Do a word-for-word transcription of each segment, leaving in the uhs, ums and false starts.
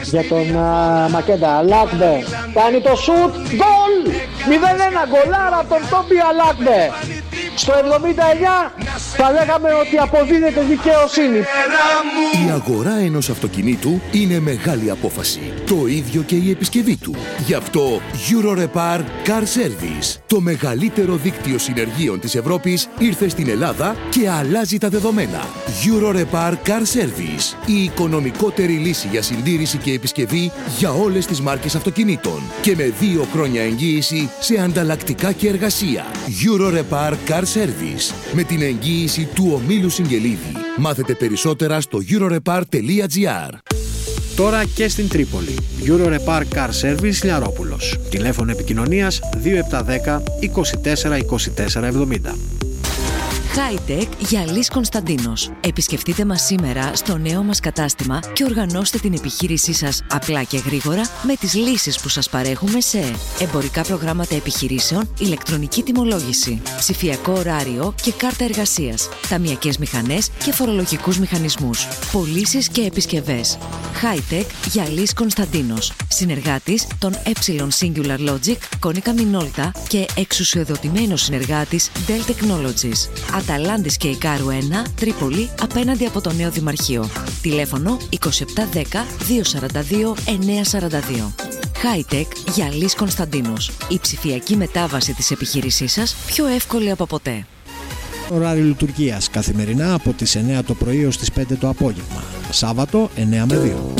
Για τον uh, Μακέντα. Αλάκμπε κάνει το σουτ. Γκολ! μηδέν ένα, γκολάρα από τον Τόμπι Αλάκμπε. Στο εβδομήντα εννιά θα λέγαμε ότι αποδίδεται δικαιοσύνη. Η αγορά ενός αυτοκινήτου είναι μεγάλη απόφαση. Το ίδιο και η επισκευή του. Γι' αυτό Eurorepar Car Service, το μεγαλύτερο δίκτυο συνεργείων της Ευρώπης, ήρθε στην Ελλάδα και αλλάζει τα δεδομένα. Eurorepar Car Service, η οικονομικότερη λύση για συντήρηση και επισκευή για όλες τις μάρκες αυτοκινήτων και με δύο χρόνια εγγύηση σε ανταλλακτικά και εργασία. Eurorepar Car Service, με την εγγύηση του ομίλου Συγγελίδη. Μάθετε περισσότερα στο eurorepar τελεία gr. Τώρα και στην Τρίπολη. Eurorepar Car Service Λιαρόπουλος. Τηλέφωνο επικοινωνίας δύο επτά ένα μηδέν είκοσι τέσσερα είκοσι τέσσερα εβδομήντα. Hightech Γυαλής Κωνσταντίνος. Επισκεφτείτε μας σήμερα στο νέο μας κατάστημα και οργανώστε την επιχείρησή σας απλά και γρήγορα με τις λύσεις που σας παρέχουμε σε εμπορικά προγράμματα επιχειρήσεων, ηλεκτρονική τιμολόγηση, ψηφιακό ωράριο και κάρτα εργασίας, ταμειακές μηχανές και φορολογικούς μηχανισμούς, πωλήσεις και επισκευές. Hightech Γυαλής Κωνσταντίνος. Συνεργάτης των Ε Singular Logic, Konica Minolta και εξουσιοδοτημένος συνεργάτης Dell Technologies. Αταλάντης και Ικάρου ένα, Τρίπολη, απέναντι από το νέο Δημαρχείο. Τηλέφωνο είκοσι επτά δέκα δύο σαράντα δύο εννιακόσια σαράντα δύο. Hightech Γυαλής Κωνσταντίνος. Η ψηφιακή μετάβαση της επιχείρησής σας πιο εύκολη από ποτέ. Ωράριο λειτουργίας καθημερινά από τις εννιά το πρωί ως τις πέντε το απόγευμα. Σάββατο εννιά με δύο.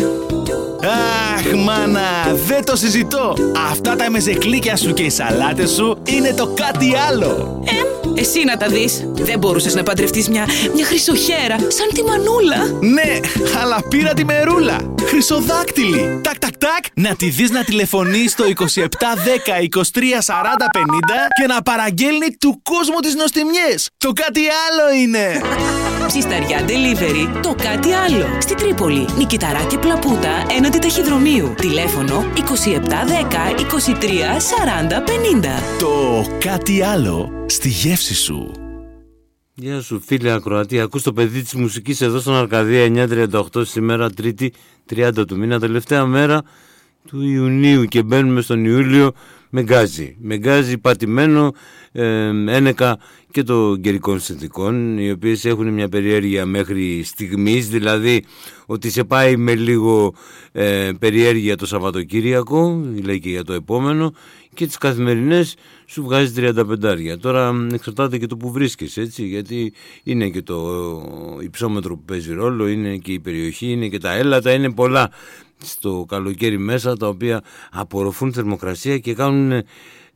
Αχ, μάνα, δεν το συζητώ. Αυτά τα μεζεκλίκια σου και οι σαλάτες σου είναι το κάτι άλλο. Ε, εσύ να τα δεις. Δεν μπορούσες να παντρευτείς μια, μια χρυσοχέρα σαν τη Μανούλα? Ναι, αλλά πήρα τη μερούλα. Χρυσοδάκτυλη. Τακ, τακ, τακ. Να τη δεις να τηλεφωνεί στο είκοσι επτά δέκα είκοσι τρία σαράντα πενήντα και να παραγγέλνει του κόσμου τις νοστιμιές. Το κάτι άλλο είναι. Ψισταριά Delivery, το κάτι άλλο. Στη Τρίπολη, Νικηταρά και Πλαπούτα, έναντι ταχυδρομείου. Τηλέφωνο είκοσι επτά δέκα είκοσι τρία σαράντα πενήντα. Το κάτι άλλο στη γεύση σου. Γεια σου φίλε ακροατή, ακούς το παιδί της μουσικής εδώ στον Αρκαδία εννιά τριάντα οκτώ σήμερα Τρίτη τριάντα του μήνα, τελευταία μέρα του Ιουνίου και μπαίνουμε στον Ιούλιο με γκάζι. Με γκάζι πατημένο, ε, ένεκα και των καιρικών συνθηκών, οι οποίες έχουν μια περιέργεια μέχρι στιγμής, δηλαδή ότι σε πάει με λίγο ε, περιέργεια το Σαββατοκύριακο, λέει και για το επόμενο, και τις καθημερινές σου βγάζει τριάντα πέντε. Τώρα εξαρτάται και το που βρίσκεσαι, έτσι, γιατί είναι και το υψόμετρο που παίζει ρόλο, είναι και η περιοχή, είναι και τα έλατα, είναι πολλά στο καλοκαίρι μέσα, τα οποία απορροφούν θερμοκρασία και κάνουν ε,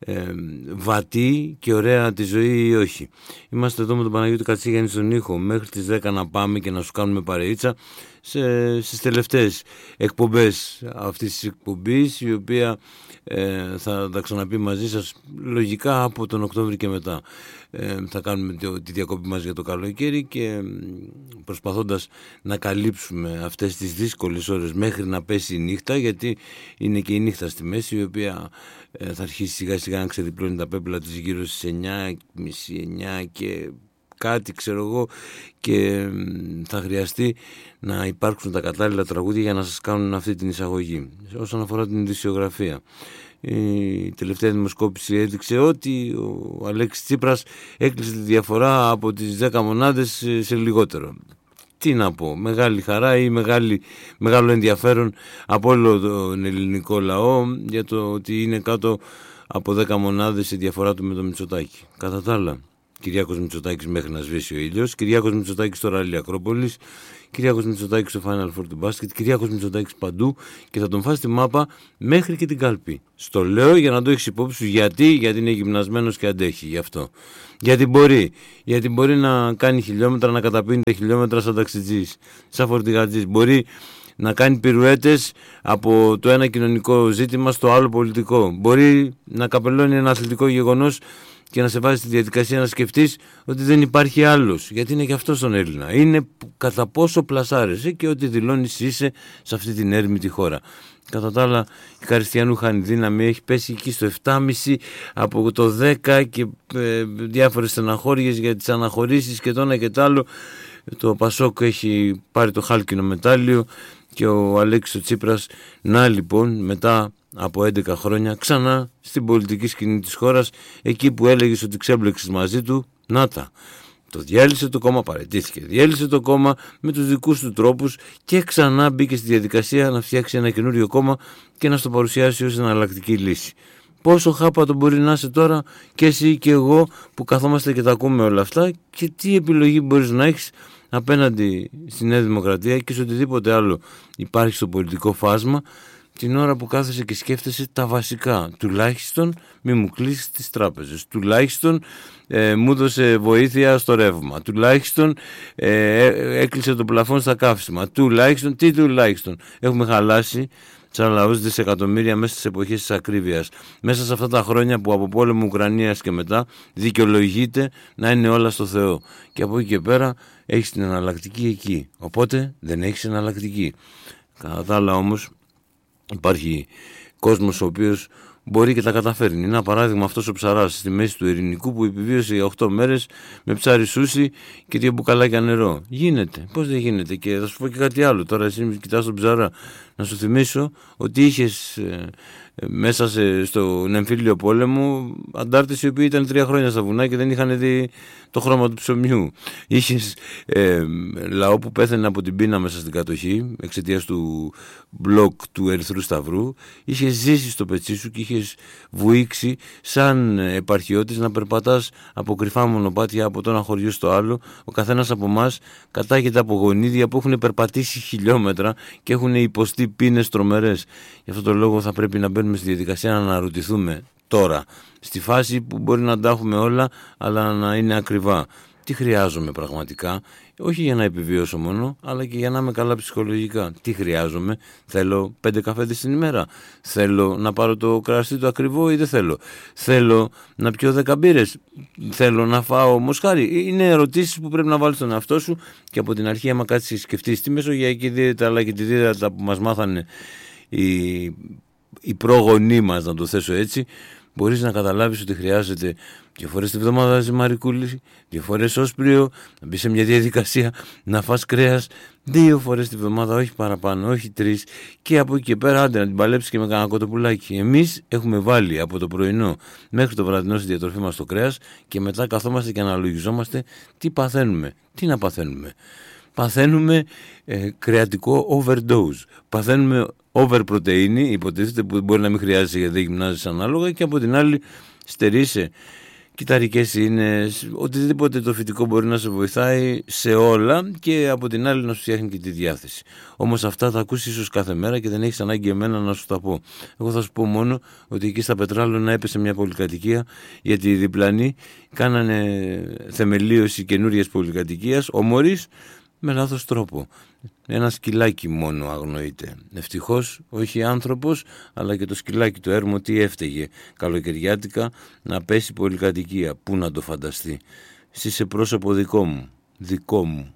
βατή και ωραία τη ζωή ή όχι. Είμαστε εδώ με τον Παναγιώτη Κατσίγιαννη στον ήχο μέχρι τις δέκα να πάμε και να σου κάνουμε παρεΐτσα σε, στις τελευταίες εκπομπές αυτής της εκπομπής, η οποία ε, θα τα ξαναπεί μαζί σας λογικά από τον Οκτώβρη και μετά. Ε, θα κάνουμε τη διακοπή μας για το καλοκαίρι και προσπαθώντας να καλύψουμε αυτές τις δύσκολες ώρες μέχρι να πέσει η νύχτα, γιατί είναι και η νύχτα στη μέση, η οποία ε, θα αρχίσει σιγά σιγά να ξεδιπλώνει τα πέπλα της γύρω στις εννιά και μισή εννιά και κάτι ξέρω εγώ, και θα χρειαστεί να υπάρξουν τα κατάλληλα τραγούδια για να σας κάνουν αυτή την εισαγωγή. Όσον αφορά την ειδησιογραφία, η τελευταία δημοσκόπηση έδειξε ότι ο Αλέξης Τσίπρας έκλεισε τη διαφορά από τις δέκα μονάδες σε λιγότερο. Τι να πω, μεγάλη χαρά ή μεγάλη, μεγάλο ενδιαφέρον από όλο τον ελληνικό λαό για το ότι είναι κάτω από δέκα μονάδες η διαφορά του με το Μητσοτάκη. Κατά τα άλλα, Κυριάκος Μητσοτάκης μέχρι να σβήσει ο ήλιος, Κυριάκος Μητσοτάκης στο ράλι Ακρόπολης, Κυριάκος Μητσοτάκης στο Final Four του μπάσκετ, Κυριάκος Μητσοτάκης παντού, και θα τον φας τη μάπα μέχρι και την κάλπη. Στο λέω για να το έχεις υπόψη σου. Γιατί, γιατί είναι γυμνασμένος και αντέχει γι' αυτό. Γιατί μπορεί, γιατί μπορεί να κάνει χιλιόμετρα, να καταπίνει τα χιλιόμετρα σαν ταξιτζής, σαν φορτηγατζής. Μπορεί να κάνει πυρουέτες από το ένα κοινωνικό ζήτημα στο άλλο πολιτικό. Μπορεί να καπελώνει ένα αθλητικό γεγονός και να σε βάζει στη διαδικασία να σκεφτείς ότι δεν υπάρχει άλλος. Γιατί είναι και αυτό στον Έλληνα. Είναι κατά πόσο πλασάρεσαι και ότι δηλώνεις είσαι σε αυτή την έρμητη χώρα. Κατά τα άλλα, η Καριστιανού χάνει δύναμη, έχει πέσει εκεί στο επτά κόμμα πέντε από το δέκα και ε, διάφορες στεναχώριες για τις αναχωρήσεις και το ένα και το άλλο. Το Πασόκ έχει πάρει το χάλκινο μετάλλιο και ο Αλέξης ο Τσίπρας να λοιπόν μετά από έντεκα χρόνια ξανά στην πολιτική σκηνή της χώρας, εκεί που έλεγες ότι ξέμπλεξες μαζί του, να τα. Το διέλυσε το κόμμα, παραιτήθηκε, διέλυσε το κόμμα με τους δικούς του τρόπους και ξανά μπήκε στη διαδικασία να φτιάξει ένα καινούριο κόμμα και να στο παρουσιάσει ως εναλλακτική λύση. Πόσο χάπατο μπορεί να είσαι τώρα και εσύ και εγώ που καθόμαστε και τα ακούμε όλα αυτά, και τι επιλογή μπορείς να έχεις απέναντι στη Νέα Δημοκρατία και σε οτιδήποτε άλλο υπάρχει στο πολιτικό φάσμα, την ώρα που κάθεσαι και σκέφτεσαι τα βασικά. Τουλάχιστον μη μου κλείσεις τις τράπεζες, τουλάχιστον ε, μου έδωσε βοήθεια στο ρεύμα, τουλάχιστον ε, έκλεισε το πλαφόν στα καύσιμα, τουλάχιστον, τι τουλάχιστον. Έχουμε χαλάσει σαν λαός δισεκατομμύρια μέσα στις εποχές της ακρίβειας, μέσα σε αυτά τα χρόνια που από πόλεμο Ουκρανίας και μετά δικαιολογείται να είναι όλα στο Θεό, και από εκεί και πέρα έχεις την εναλλακτική εκεί, οπότε δεν έχεις εναλλακτική. Κατά τα άλλα όμως υπάρχει κόσμος ο οποίος μπορεί και τα καταφέρνει. Είναι ένα παράδειγμα αυτός ο Ψαράς στη μέση του Ειρηνικού που επιβίωσε για οκτώ μέρες με ψάρι σούσι και δύο μπουκαλάκια νερό. Γίνεται. Πώς δεν γίνεται? Και θα σου πω και κάτι άλλο. Τώρα εσύ κοιτάς τον Ψαρά, να σου θυμίσω ότι είχες ε, μέσα σε, στον εμφύλιο πόλεμο αντάρτες οι οποίοι ήταν τρία χρόνια στα βουνά και δεν είχαν δει το χρώμα του ψωμιού. Είχες ε, λαό που πέθανε από την πείνα μέσα στην κατοχή εξαιτίας του μπλοκ του Ερυθρού Σταυρού. Είχες ζήσει στο πετσί σου και είχες βουήξει σαν επαρχιώτης να περπατάς από κρυφά μονοπάτια από το ένα χωριό στο άλλο. Ο καθένας από εμάς κατάγεται από γονίδια που έχουν περπατήσει χιλιόμετρα και έχουν υποστεί πίνες τρομερές. Γι' αυτό το λόγο θα πρέπει να μπαίνουμε στη διαδικασία να αναρωτηθούμε τώρα, στη φάση που μπορεί να τα έχουμε όλα αλλά να είναι ακριβά. Τι χρειάζομαι πραγματικά, όχι για να επιβιώσω μόνο, αλλά και για να είμαι καλά ψυχολογικά. Τι χρειάζομαι? Θέλω πέντε καφέδες την ημέρα? Θέλω να πάρω το κρασί το ακριβό ή δεν θέλω? Θέλω να πιω δέκα μπύρες? Θέλω να φάω μοσχάρι? Είναι ερωτήσεις που πρέπει να βάλεις στον εαυτό σου και από την αρχή, άμα κάτσεις και σκεφτείς τη μεσογειακή δίαιτα αλλά και τη δίαιτα που μας μάθανε οι, οι πρόγονοί μας, να το θέσω έτσι, μπορείς να καταλάβεις ότι χρειάζεται δύο φορές τη βδομάδα ζυμαρικούλη, δύο φορές όσπριο, να μπεις σε μια διαδικασία να φας κρέας δύο φορές τη βδομάδα, όχι παραπάνω, όχι τρεις, και από εκεί και πέρα άντε να την παλέψεις και με κανένα κοτοπουλάκι. Εμείς έχουμε βάλει από το πρωινό μέχρι το βραδινό στη διατροφή μας το κρέας και μετά καθόμαστε και αναλογιζόμαστε τι παθαίνουμε. Τι να παθαίνουμε? Παθαίνουμε ε, κρεατικό overdose, παθαίνουμε overπρωτεΐνη, υποτίθεται, που μπορεί να μην χρειάζεσαι γιατί δεν γυμνάζεις ανάλογα, και από την άλλη στερείσαι κυταρικές ίνες, οτιδήποτε το φυτικό μπορεί να σε βοηθάει σε όλα, και από την άλλη να σου φτιάχνει και τη διάθεση. Όμως αυτά θα ακούσεις ίσως κάθε μέρα και δεν έχεις ανάγκη εμένα να σου τα πω. Εγώ θα σου πω μόνο ότι εκεί στα Πετράλωνα έπεσε μια πολυκατοικία, γιατί οι διπλανοί κάνανε θεμελίωση καινούριας πολυκατοικίας, ομορής, με λάθος τρόπο. Ένα σκυλάκι μόνο αγνοείται. Ευτυχώς όχι άνθρωπος, αλλά και το σκυλάκι το έρμο τι έφταιγε καλοκαιριάτικα να πέσει πολυκατοικία. Πού να το φανταστεί? Εσύ σε πρόσωπο δικό μου, δικό μου.